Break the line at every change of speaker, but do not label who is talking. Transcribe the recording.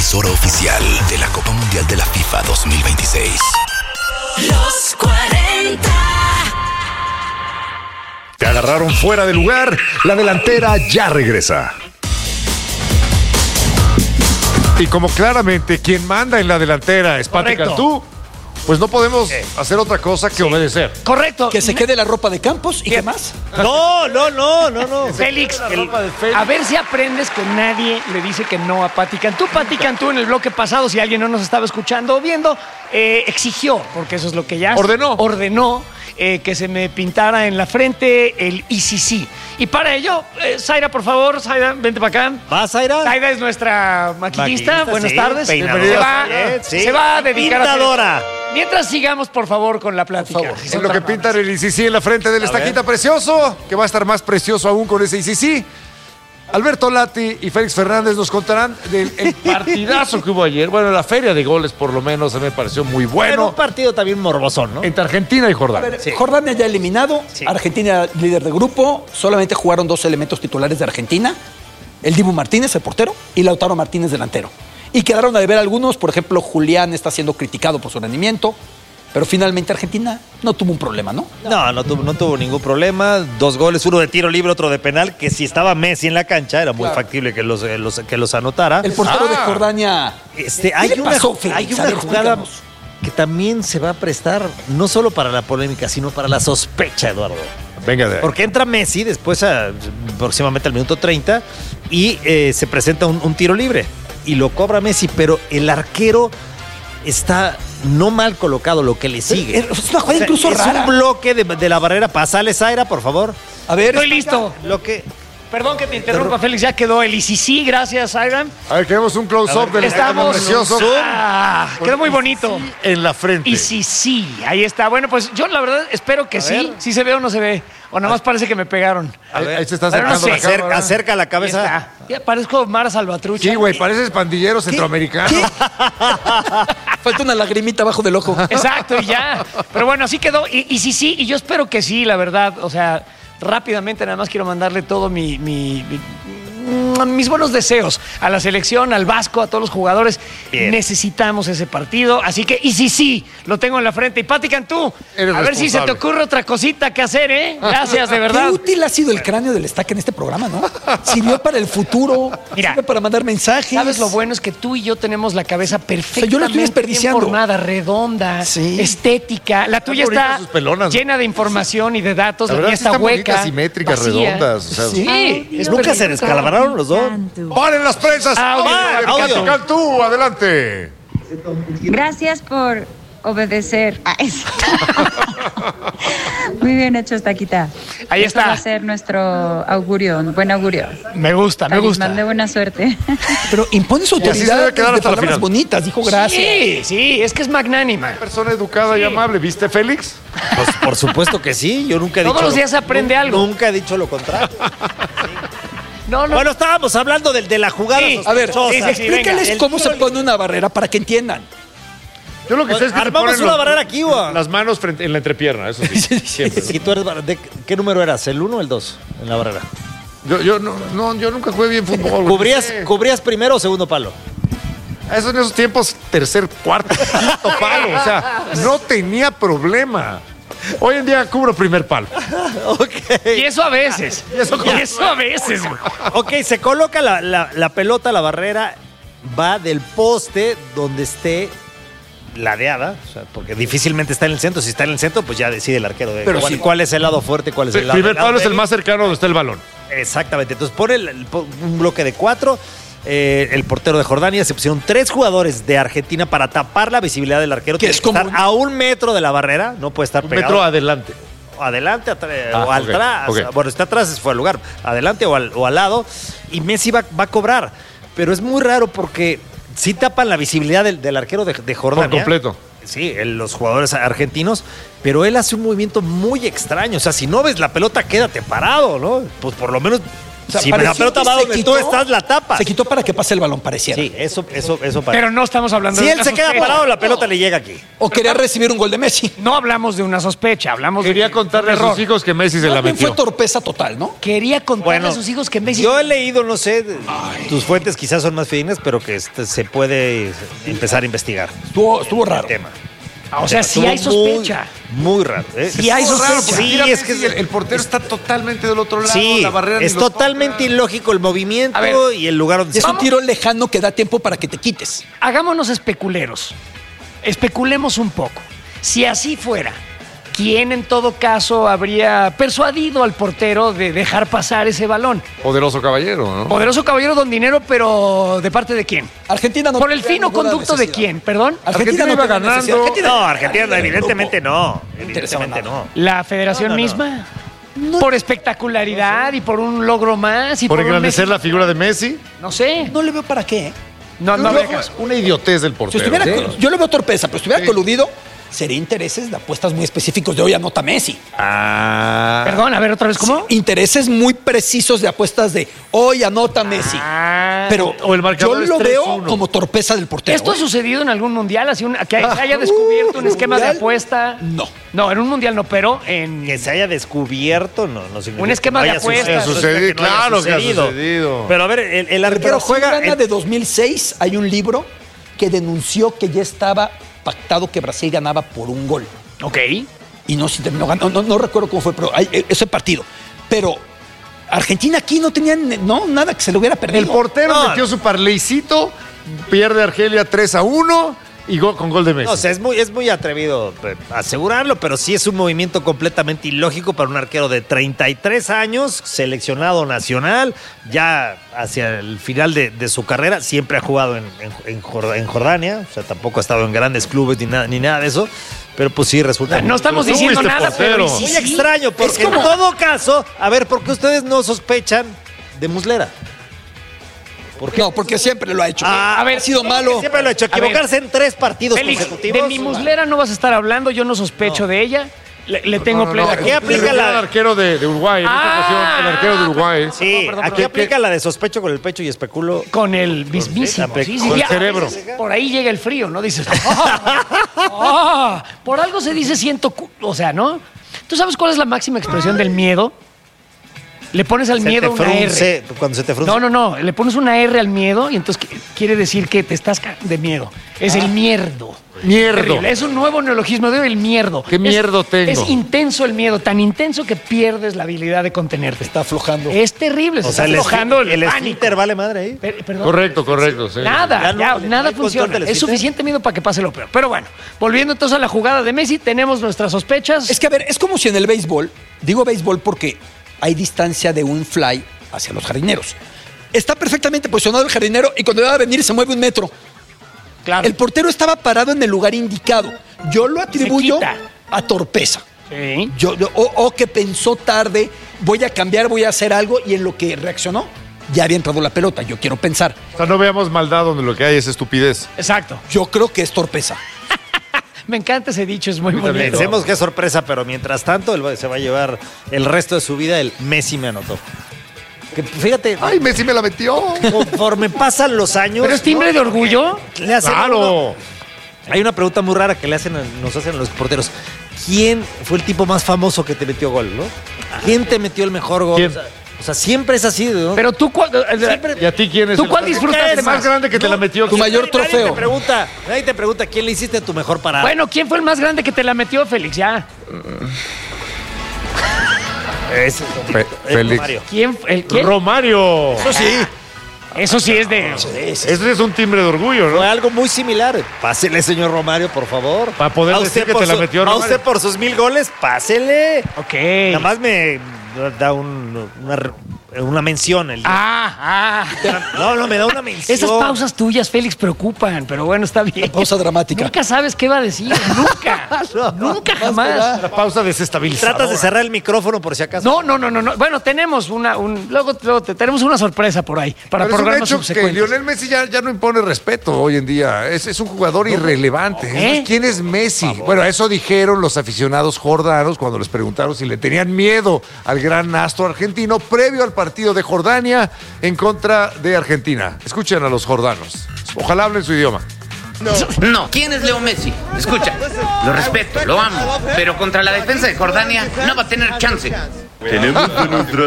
emisora oficial de la Copa Mundial de la FIFA 2026.
Los 40.
Te agarraron fuera de lugar. La delantera ya regresa. Y como claramente quien manda en la delantera es Pati Cantú, pues no podemos hacer otra cosa que obedecer.
Correcto.
Que se quede la ropa de Campos y qué más.
No. Félix, a ver si aprendes que nadie le dice que no a Pati Cantú. Pati Cantú en el bloque pasado, si alguien no nos estaba escuchando o viendo, exigió, porque eso es lo que ya ordenó que se me pintara en la frente el ICC. Y para ello, Zaira, por favor, Zaira, vente para acá.
¿Va, Zaira?
Zaira es nuestra maquillista. Buenas tardes.
Peinadora.
Se va a dedicar
Pintadora.
Mientras sigamos, por favor, con la plática.
En lo que pintan el ICC en la frente del estaquita precioso, que va a estar más precioso aún con ese ICC. Alberto Lati y Félix Fernández nos contarán del partidazo que hubo ayer. Bueno, la feria de goles, por lo menos, a mí me pareció muy
Era
bueno.
un partido también morbosón, ¿no?
Entre Argentina y Jordania.
Jordania ya eliminado, Argentina líder de grupo, solamente jugaron 2 elementos titulares de Argentina, el Dibu Martínez, el portero, y Lautaro Martínez, delantero. Y quedaron a deber algunos, por ejemplo, Julián está siendo criticado por su rendimiento, pero finalmente Argentina no tuvo un problema, ¿no?
No tuvo ningún problema. 2 goles, uno de tiro libre, otro de penal, que si estaba Messi en la cancha era muy factible que los anotara.
El portero de Jordania.
Hay
¿Qué le pasó,
una
Félix? A ver,
jugada
explícanos.
que también se va a prestar no solo para la polémica, sino para la sospecha, Eduardo.
Venga de ahí.
Porque entra Messi después, próximamente al minuto 30, y se presenta un tiro libre. Y lo cobra Messi, pero el arquero está no mal colocado, lo que le sigue.
Es una jugada incluso rara.
Es un bloque de la barrera. Pásale, Zaira, por favor.
A ver,
Estoy listo. Perdón que te interrumpa, Félix. Ya quedó el ICC. Gracias, Zaira.
A ver, queremos un close-up del estadio precioso.
Quedó muy bonito.
En la frente.
ICC. Ahí está. Bueno, pues yo la verdad espero que sí. ¿Sí se ve o no se ve? O nada más parece que me pegaron.
Ahí se está
Pero no
acercando
sé.
la cámara.
Acerca la
Ahí
cabeza.
está. Ya parezco Mara Salvatrucha.
Sí, güey, pareces pandillero centroamericano.
falta una lagrimita abajo del ojo.
Exacto, y ya. Pero bueno, así quedó. Y sí, y yo espero que sí, la verdad. O sea, rápidamente nada más quiero mandarle todo mis buenos deseos a la selección, al Vasco, a todos los jugadores.
Bien.
Necesitamos ese partido. Así que, y sí, lo tengo en la frente. Y Pati Cantú,
Eres
a ver si se te
responsable.
ocurre otra cosita que hacer, ¿eh? Gracias, de verdad.
Qué útil ha sido el cráneo del estaque en este programa, ¿no? Sirvió para el futuro,
Mira,
sirve para mandar mensajes.
¿Sabes lo bueno? Es que tú y yo tenemos la cabeza perfectamente
yo la estoy desperdiciando.
bien formada, redonda,
Sí.
estética. La tuya
bonitas
está
sus pelonas.
llena de información y de datos.
La
La
verdad
mía
sí
está
están
hueca,
bonitas, simétricas,
vacía.
redondas. O sea,
Sí, es
Nunca se
perfecto.
descalabraron los dos.
¡Paren las prensas!
Audio.
Cantú, adelante.
Gracias por obedecer. Muy bien hecho, Estaquita.
Ahí
Esto
está.
va a ser nuestro augurio, un buen augurio.
Me gusta, me
Talismán de
gusta.
buena suerte.
Pero impone su
Y así se
autoridad
debe quedar
de
hasta la
palabras
final.
bonitas, dijo gracias.
Sí, es que es magnánima.
Persona educada y amable, ¿viste, Félix?
Pues por supuesto que sí. Yo nunca he
Todos
dicho.
los días se aprende algo.
Nunca he dicho lo contrario.
No.
Bueno, estábamos hablando de la jugada.
Sí.
A ver,
sospechosa.
explícales
El
cómo se
tiro
pone una barrera para que entiendan.
Yo lo que sé es que
Armamos
se ponen
una barrera aquí, güey.
las manos en la entrepierna, eso sí. Siempre.
Si tú eres ¿qué número eras? ¿El 1 o el 2 en la barrera?
Yo nunca jugué bien fútbol. güey.
¿Cubrías primero o segundo palo?
Eso en esos tiempos, tercer, cuarto, quinto palo. O sea, no tenía problema. Hoy en día cubro primer palo.
Ok.
Y eso a veces. Y eso a veces, güey.
Ok, se coloca la pelota, la barrera, va del poste donde esté ladeada, o sea, porque difícilmente está en el centro. Si está en el centro, pues ya decide el arquero de
Pero
cuál es el lado fuerte, cuál es el
El
lado
primer palo es el
débil.
más cercano donde está el balón.
Exactamente. Entonces pone un bloque de 4. El portero de Jordania, se pusieron 3 jugadores de Argentina para tapar la visibilidad del arquero.
Que
Tiene
es
que estar
común.
a 1 metro de la barrera, no puede estar
Un
pegado.
metro adelante.
Adelante o
ok,
atrás.
ok.
Bueno, está atrás, fue al lugar. Adelante o al lado. Y Messi va a cobrar. Pero es muy raro porque sí tapan la visibilidad del arquero de Jordania.
Por completo.
Sí, los jugadores argentinos. Pero él hace un movimiento muy extraño. O sea, si no ves la pelota, quédate parado, ¿no? Pues por lo menos
O sea,
Si
pareció
la pelota
que
va
se
donde tú estás, la tapas.
Se quitó para que pase el balón, pareciera.
Sí, eso parece.
Pero no estamos hablando
Si
de
él
una
se queda
sospecha.
parado, la pelota le llega aquí.
O quería recibir un gol de Messi.
No hablamos de una sospecha, hablamos
Quería
de
contarle a
error.
sus hijos que Messi se la
También fue
metió.
torpeza total, ¿no?
Quería contarle
Bueno,
a sus hijos que Messi...
Yo he leído, no sé, tus fuentes quizás son más fidedignas, pero que se puede empezar a investigar
Estuvo raro.
el tema.
O sea, sí
Estuvo
hay sospecha.
Muy raro. ¿eh?
Sí hay
Raro,
sospecha.
porque
Sí,
mira,
es que
Messi, el portero está totalmente del otro lado.
Sí,
la barrera ni
es
lo
totalmente
toca.
ilógico el movimiento
A ver,
y el lugar donde
Es
se
un tiro lejano que da tiempo para que te quites.
Hagámonos especuleros. Especulemos un poco. Si así fuera, ¿quién en todo caso habría persuadido al portero de dejar pasar ese balón?
Poderoso caballero, ¿no?
Poderoso caballero don dinero, pero ¿de parte de quién?
Argentina no
¿Por el
tenía
fino
ninguna
conducto de
necesidad.
quién? ¿Perdón?
Argentina
no
iba
tenía
ganando.
necesidad.
No, Argentina evidentemente no.
interesaba
Evidentemente
nada.
no.
¿La federación
No.
misma? ¿Por espectacularidad y por un logro más? Y
Por
un
engrandecer
Messi-
la figura de Messi.
No sé.
No le veo para qué.
No habría caso.
Una idiotez del
Si
portero.
estuviera,
¿sí?
yo le veo torpeza, pero si estuviera
Sí.
coludido, sería intereses de apuestas muy específicos de hoy anota Messi.
Ah.
Perdón, a ver otra vez, ¿cómo?
Intereses muy precisos de apuestas de hoy anota Messi.
Ah.
Pero
O el marcador
yo
es
lo
3-1.
veo como torpeza del portero.
¿Esto ha
¿eh?
sucedido en algún mundial? Así que se haya descubierto un esquema de
¿mundial?
apuesta.
No.
No, en un mundial no, pero en.
Que se haya descubierto, no significa
Un esquema
que no
de
haya
apuestas.
sucedido.
Ha sucedido,
No haya
claro que ha
sucedido.
sucedido.
Pero a ver, el arquero
Brasil
juega.
gana de 2006, hay un libro que denunció que ya estaba pactado que Brasil ganaba por un gol.
Ok.
Y no se terminó ganando. No recuerdo cómo fue, pero hay ese partido. Pero Argentina aquí no tenía nada que se le hubiera perdido.
El portero
No.
metió su parleycito, pierde Argelia 3-1 y con gol de Messi.
No, o sea, es muy atrevido asegurarlo, pero sí es un movimiento completamente ilógico para un arquero de 33 años, seleccionado nacional, ya hacia el final de su carrera, siempre ha jugado en Jordania, o sea, tampoco ha estado en grandes clubes ni nada de eso, pero pues sí resulta
No estamos
Pero tú
diciendo
fuiste
nada, pero.
portero.
¿y
muy
sí?
extraño, porque
Es como-
en todo caso, a ver, ¿por qué ustedes no sospechan de Muslera? ¿Por qué?
No, porque siempre lo ha hecho.
A ver,
ha sido malo.
Siempre lo he hecho.
A ver,
Equivocarse en 3 partidos
Félix,
consecutivos.
de mi muslera no vas a estar hablando, yo no sospecho de ella. Le tengo plena
Aquí aplica
Era
la-
el arquero de Uruguay, en esta ocasión, el arquero de Uruguay.
Sí,
Perdón,
aquí aplica la de sospecho con el pecho y especulo.
Con el mismísimo.
Con
Sí,
el
ya,
cerebro.
Por ahí llega el frío, ¿no? Dices. Por algo se dice o sea, ¿no? ¿Tú sabes cuál es la máxima expresión del miedo? Le pones al
Se
miedo
te
una
frunce,
R.
cuando se te frunce.
No. Le pones una R al miedo y entonces quiere decir que te estás de miedo. Es el mierdo.
Mierdo.
Terrible. Es un nuevo neologismo de el mierdo.
¿Qué mierdo tengo?
Es intenso el miedo, tan intenso que pierdes la habilidad de contenerte.
Está aflojando.
Es terrible, se
O sea,
está aflojando el pánico.
esfínter vale madre ahí.
Perdón.
Correcto, sí.
Nada,
Ya no,
ya,
no hay
nada
control
funciona.
del
Es
esfínter.
suficiente miedo para que pase lo peor. Pero bueno, volviendo entonces a la jugada de Messi, tenemos nuestras sospechas.
Es que, a ver, es como si en el béisbol, digo béisbol porque hay distancia de un fly hacia los jardineros. Está perfectamente posicionado el jardinero y cuando va a venir se mueve 1 metro.
claro.
El portero estaba parado en el lugar indicado. Yo lo atribuyo
quita.
a torpeza.
Sí.
O que pensó tarde, voy a cambiar, voy a hacer algo, y en lo que reaccionó, ya había entrado la pelota. Yo quiero pensar.
O sea, no veamos maldad donde lo que hay es estupidez.
Exacto.
Yo creo que es torpeza.
Me encanta ese dicho, es muy bonito.
Pensemos qué sorpresa, pero mientras tanto él se va a llevar el resto de su vida el Messi me anotó. Que fíjate,
¡Ay, Messi me la metió!
conforme pasan los años.
¿Pero es timbre de orgullo?
Le hacen
¡Claro!
Hay una pregunta muy rara que nos hacen los porteros. ¿Quién fue el tipo más famoso que te metió gol, no? ¿Quién te metió el mejor gol?
¿Quién?
O sea, siempre es así, ¿no?
Pero tú,
¿Y a ti quién es?
¿Tú
el-
cuál disfrutaste
el más
más?
grande que te la metió?
Tu mayor
Nadie
trofeo.
Nadie te pregunta quién le hiciste tu mejor parada.
Bueno, ¿quién fue el más grande que te la metió, Félix? Ya.
Ese es
Félix.
Mario.
¿Quién?
¡Romario!
Eso sí.
Eso sí es de.
Ese es un timbre de orgullo,
Fue
¿no?
algo muy similar. Pásele, señor Romario, por favor.
Para poder
A
decir
usted
que
por
te la metió
A
Romario.
usted por sus 1000 goles, pásele.
Ok.
Nada más me da una mención. No, me da una mención.
Esas pausas tuyas, Félix, preocupan, pero bueno, está bien.
Pausa dramática.
Nunca sabes qué va a decir. Nunca. Nunca, jamás.
La pausa desestabilizadora.
Tratas de cerrar el micrófono por si acaso.
No. Bueno, tenemos luego tenemos una sorpresa por ahí para
Pero es un
programas
hecho que
subsecuentes.
Lionel Messi ya no impone respeto hoy en día. Es un jugador irrelevante.
¿Eh?
¿Quién es Messi? Bueno, eso dijeron los aficionados jordanos cuando les preguntaron si le tenían miedo al gran astro argentino previo al partido de Jordania en contra de Argentina. Escuchen a los jordanos. Ojalá hablen su idioma.
No. ¿Quién es Leo Messi? Escucha, lo respeto, lo amo, pero contra la defensa de Jordania no va a tener chance.
Tenemos de nuestra